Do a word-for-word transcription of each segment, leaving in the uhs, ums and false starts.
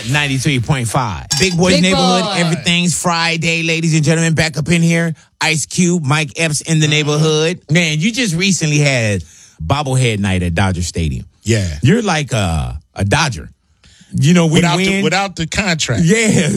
ninety-three point five. Big Boys Big Neighborhood. Boy. Everything's Friday, ladies and gentlemen. Back up in here. Ice Cube, Mike Epps in the neighborhood. Man, you just recently had bobblehead night at Dodger Stadium. Yeah. You're like a, a Dodger. You know, we without win. The, without the contract. Yeah.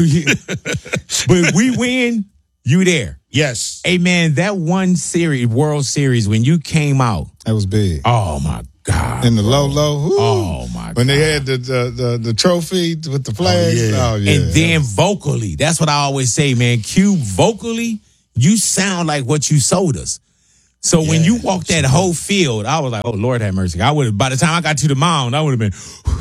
But we win, you there. Yes. Hey, man, that one series, World Series, when you came out. That was big. Oh, my God. In the low, low. Whoo. Oh, my God. When they had the the, the, the trophy with the flags. Oh, yeah. Oh, yeah. And then vocally, that's what I always say, man. Q, vocally, you sound like what you sold us. So when Yeah, you walked that whole field, I was like, oh, Lord have mercy. I would have, by the time I got to the mound, I would have been,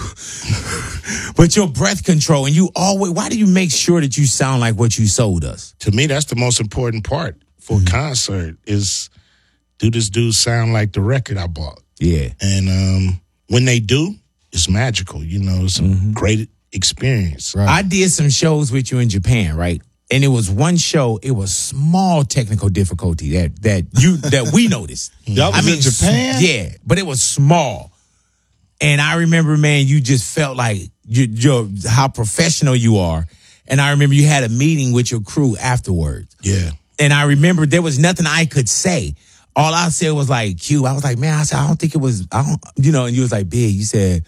but your breath control, and you always, why do you make sure that you sound like what you sold us? To me, that's the most important part for Mm-hmm. a concert is, do this dude sound like the record I bought? Yeah. And um, when they do, it's magical. You know, it's a Mm-hmm. great experience. Right. I did some shows with you in Japan, right? And it was one show, it was small technical difficulty that that you that we noticed. Y'all was in Japan? Yeah, but it was small. And I remember, man, you just felt like you, you're how professional you are. And I remember you had a meeting with your crew afterwards. Yeah. And I remember there was nothing I could say. All I said was like, Q, I was like, man, I said, I don't think it was, I don't, you know, and you was like, Big, you said,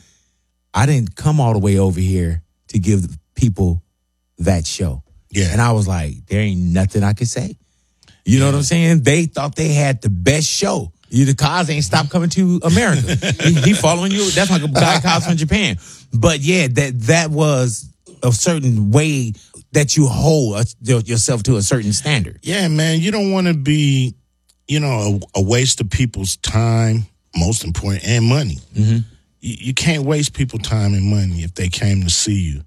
I didn't come all the way over here to give the people that show. Yeah. And I was like, there ain't nothing I could say. You know what I'm saying? They thought they had the best show. You, the cars ain't stopped coming to America. he, he following you. That's like a guy cars from Japan. But yeah, that that was a certain way that you hold uh, yourself to a certain standard. Yeah, man, you don't want to be, you know, a, a waste of people's time, most important, and money. Mm-hmm. You, you can't waste people's time and money if they came to see you.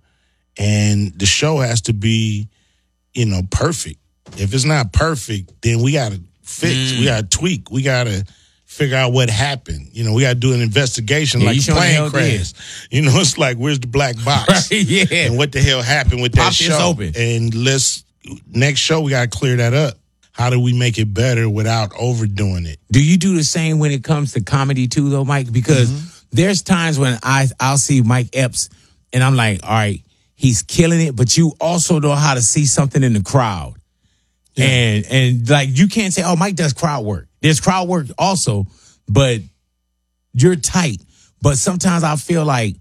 And the show has to be, you know, perfect. If it's not perfect, then we got to fix. Mm. We got to tweak. We got to figure out what happened. You know, we got to do an investigation Yeah, like you a sure the plane hell crash. You know, it's like, where's the black box? Right, yeah. And what the hell happened with that Pop this show? open. And let's, next show, we got to clear that up. How do we make it better without overdoing it? Do you do the same when it comes to comedy too, though, Mike? Because mm-hmm. there's times when I, I'll see Mike Epps and I'm like, all right, he's killing it, but you also know how to see something in the crowd. Yeah. And and like you can't say, oh, Mike does crowd work. There's crowd work also, but you're tight. But sometimes I feel like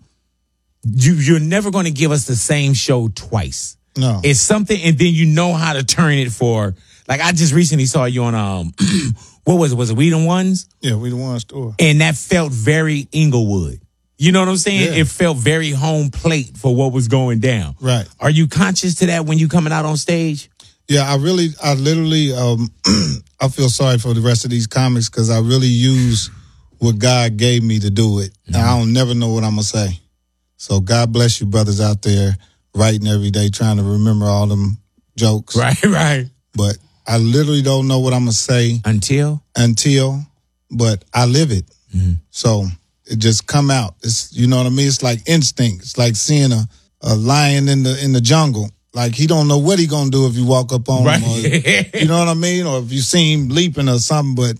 you you're never going to give us the same show twice. No. It's something, and then you know how to turn it for, like I just recently saw you on, um, what was it? Was it We the Ones? Yeah, We the Ones store. And that felt very Inglewood. You know what I'm saying? Yeah. It felt very home plate for what was going down. Right. Are you conscious to that when you coming out on stage? Yeah, I really, I literally, um, I feel sorry for the rest of these comics because I really use what God gave me to do it. Mm-hmm. And I don't never know what I'm going to say. So God bless you brothers out there writing every day, trying to remember all them jokes. Right, right. But I literally don't know what I'm going to say. Until? Until, but I live it. Mm-hmm. So it just come out. It's, you know what I mean? It's like instinct. It's like seeing a, a lion in the in the jungle. Like he don't know what he gonna do if you walk up on right. him. Or, you know what I mean? Or if you see him leaping or something. But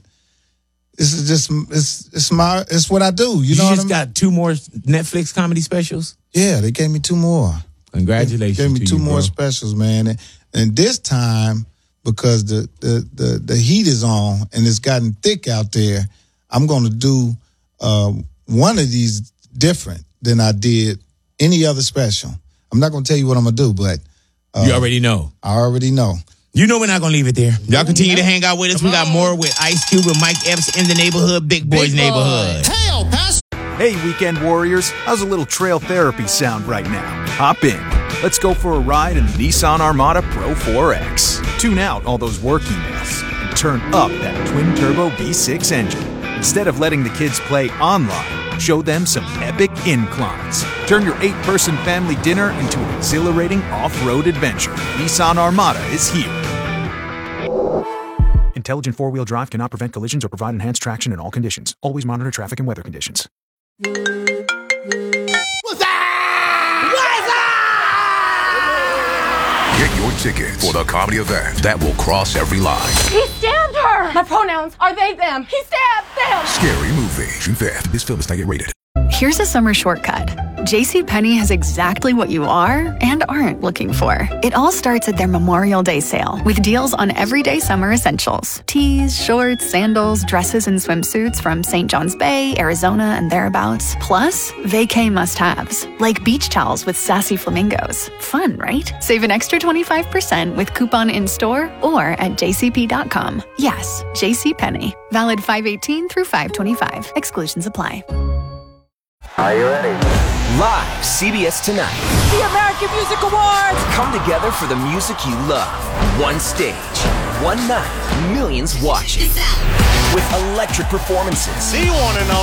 this is just it's it's my it's what I do. You, You know just what I mean? got two more Netflix comedy specials? Yeah, they gave me two more. Congratulations. They gave me to two you, more bro. specials, man. And, and this time, because the, the the the heat is on and it's gotten thick out there, I'm gonna do uh, one of these different than I did any other special. I'm not gonna tell you what I'm gonna do, but uh, you already know. I already know. You know we're not gonna leave it there. Y'all continue to hang out with us. We got more with Ice Cube and Mike Epps in the neighborhood, Big Boys Big neighborhood. Boy. Hail, Pastor. Hey, weekend warriors, how's a little trail therapy sound right now? Hop in. Let's go for a ride in the Nissan Armada Pro four X. Tune out all those work emails and turn up that twin-turbo V six engine. Instead of letting the kids play online, show them some epic inclines. Turn your eight-person family dinner into an exhilarating off-road adventure. Nissan Armada is here. Intelligent four-wheel drive cannot prevent collisions or provide enhanced traction in all conditions. Always monitor traffic and weather conditions. What's that? What is that? Get your tickets for the comedy event that will cross every line. He stabbed her! My pronouns are they, them. He stabbed them! Scary Movie, June fifth. This film is not yet rated. Here's a summer shortcut. JCPenney has exactly what you are and aren't looking for. It all starts at their Memorial Day sale with deals on everyday summer essentials. Tees, shorts, sandals, dresses, and swimsuits from Saint John's Bay, Arizona, and thereabouts. Plus, vacay must-haves, like beach towels with sassy flamingos. Fun, right? Save an extra twenty-five percent with coupon in-store or at j c p dot com. Yes, JCPenney. Valid five eighteen through five twenty-five. Exclusions apply. Are you ready? Live, C B S Tonight. The American Music Awards! Come together for the music you love. One stage, one night, millions watching. With electric performances. Do you want to know